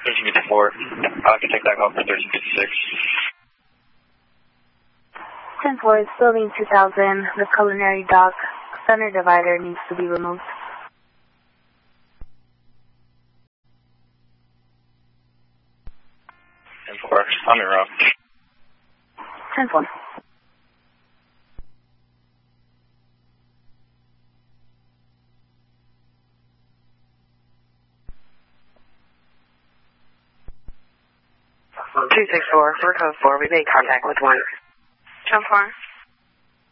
1354. I can take that call for 1356. 10-4 is building 2000. The culinary dock center divider needs to be removed. 10-4, I'm in row. 10-4. Two 6-4 for code 4. We made contact with 1. 10-4.